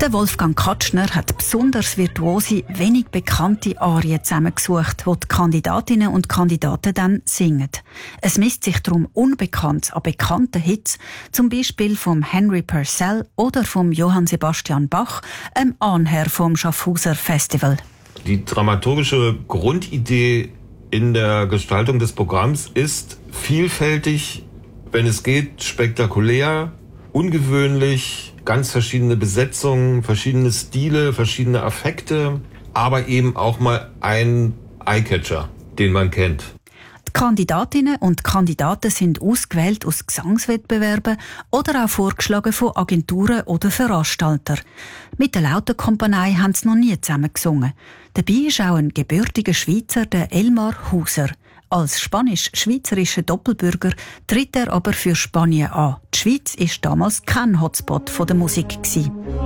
Der Wolfgang Katschner hat besonders virtuose, wenig bekannte Arien zusammengesucht, die die Kandidatinnen und Kandidaten dann singen. Es misst sich darum unbekannt an bekannten Hits, zum Beispiel vom Henry Purcell oder vom Johann Sebastian Bach, einem Ahnherr vom Schaffhauser Festival. Die dramaturgische Grundidee in der Gestaltung des Programms ist vielfältig, wenn es geht, spektakulär, ungewöhnlich, ganz verschiedene Besetzungen, verschiedene Stile, verschiedene Affekte, aber eben auch mal ein Eyecatcher, den man kennt. Die Kandidatinnen und Kandidaten sind ausgewählt aus Gesangswettbewerben oder auch vorgeschlagen von Agenturen oder Veranstaltern. Mit der Lautenkompanie haben sie noch nie zusammen gesungen. Dabei ist auch ein gebürtiger Schweizer, der Elmar Huser. Als spanisch-schweizerischer Doppelbürger tritt er aber für Spanien an. Die Schweiz war damals kein Hotspot der Musik.